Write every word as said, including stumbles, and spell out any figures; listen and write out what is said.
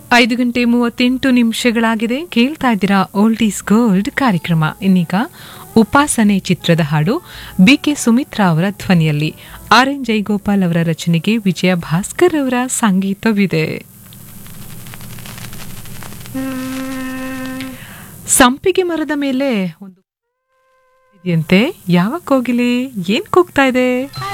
ಐದು ಗಂಟೆ ಮೂವತ್ತೆಂಟು ನಿಮಿಷಗಳಾಗಿದೆ. ಕೇಳ್ತಾ ಇದ್ದೀರಾ ಓಲ್ಡ್ ಈಸ್ ಗೋಲ್ಡ್ ಕಾರ್ಯಕ್ರಮ. ಇನ್ನೀಗ ಉಪಾಸನೆ ಚಿತ್ರದ ಹಾಡು ಬಿ ಕೆ ಸುಮಿತ್ರಾ ಅವರ ಧ್ವನಿಯಲ್ಲಿ, ಆರ್ ಎನ್ ಜೈಗೋಪಾಲ್ ಅವರ ರಚನೆಗೆ ವಿಜಯ ಭಾಸ್ಕರ್ ಅವರ ಸಂಗೀತವಿದೆ. ಸಂಪಿಗೆ ಮರದ ಮೇಲೆ ಒಂದು ಇದೆಯಂತೆ, ಯಾವ ಕೋಗಿಲೆ ಏನ್ ಕೂಗ್ತಾ ಇದೆ?